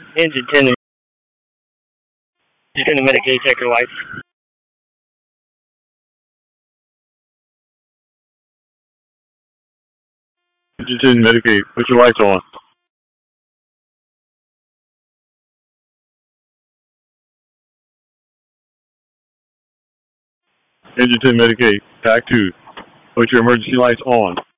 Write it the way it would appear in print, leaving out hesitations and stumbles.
Engine 10 to Medicaid, check your lights. Engine 10 Medicaid, put your lights on. Engine 10 Medicaid, Pack 2, put your emergency lights on.